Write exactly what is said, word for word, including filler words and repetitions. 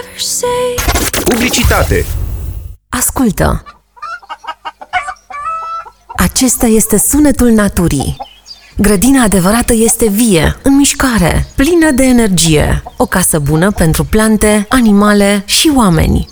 Publicitate. Ascultă! Acesta este sunetul naturii. Grădina adevărată este vie, în mișcare, plină de energie. O casă bună pentru plante, animale și oameni.